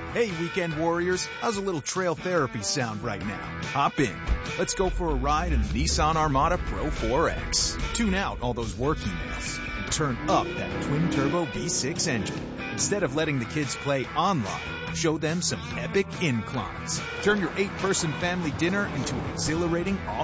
Hey, weekend warriors, how's a little trail therapy sound right now? Hop in. Let's go for a ride in the Nissan Armada Pro 4X. Tune out all those work emails and turn up that twin-turbo V6 engine. Instead of letting the kids play online, show them some epic inclines. Turn your 8-person family dinner into an exhilarating